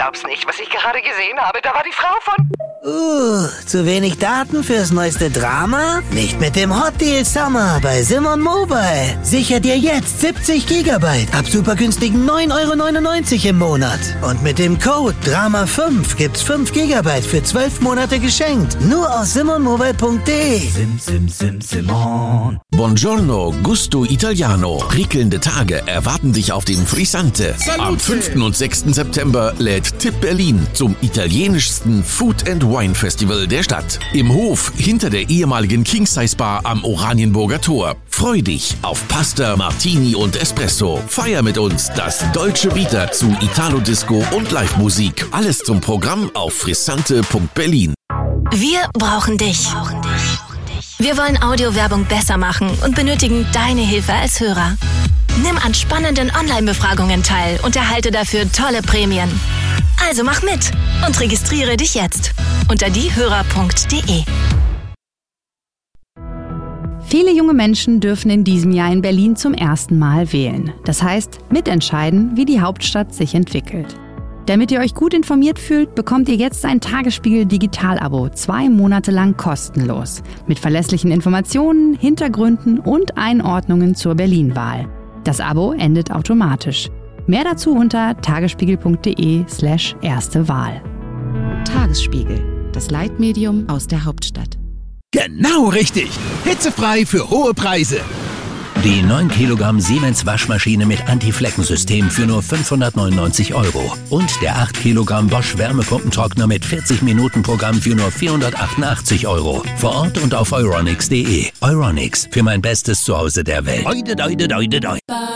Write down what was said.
glaub's nicht, was ich gerade gesehen habe. Da war die Frau von... Zu wenig Daten fürs neueste Drama? Nicht mit dem Hot Deal Summer bei Simon Mobile. Sicher dir jetzt 70 GB ab super günstigen 9,99 € im Monat. Und mit dem Code DRAMA5 gibt's 5 GB für 12 Monate geschenkt. Nur auf simonmobile.de. Simon. Buongiorno, Gusto Italiano. Prickelnde Tage erwarten dich auf dem Frizzante. Am 5. und 6. September lädt Tipp Berlin zum italienischsten Food and Wine Festival der Stadt. Im Hof hinter der ehemaligen King Size Bar am Oranienburger Tor. Freu dich auf Pasta, Martini und Espresso. Feier mit uns das Dolce Vita zu Italo-Disco und Live-Musik. Alles zum Programm auf frizzante.berlin. Wir brauchen dich. Wir wollen Audiowerbung besser machen und benötigen deine Hilfe als Hörer. Nimm an spannenden Online-Befragungen teil und erhalte dafür tolle Prämien. Also mach mit und registriere dich jetzt unter diehörer.de. Viele junge Menschen dürfen in diesem Jahr in Berlin zum ersten Mal wählen. Das heißt, mitentscheiden, wie die Hauptstadt sich entwickelt. Damit ihr euch gut informiert fühlt, bekommt ihr jetzt ein Tagesspiegel-Digital-Abo 2 Monate lang kostenlos. Mit verlässlichen Informationen, Hintergründen und Einordnungen zur Berlin-Wahl. Das Abo endet automatisch. Mehr dazu unter tagesspiegel.de/erste Wahl. Tagesspiegel, das Leitmedium aus der Hauptstadt. Genau richtig! Hitzefrei für hohe Preise. Die 9 Kilogramm Siemens Waschmaschine mit Anti-Flecken-System für nur 599 € und der 8 Kilogramm Bosch Wärmepumpentrockner mit 40-Minuten-Programm für nur 488 €. Vor Ort und auf euronics.de. Euronics, für mein bestes Zuhause der Welt.